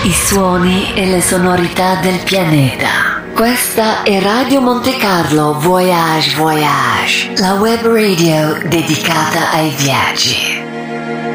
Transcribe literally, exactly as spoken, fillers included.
i suoni e le sonorità del pianeta. Questa è Radio Monte Carlo Voyage Voyage, la web radio dedicata ai viaggi.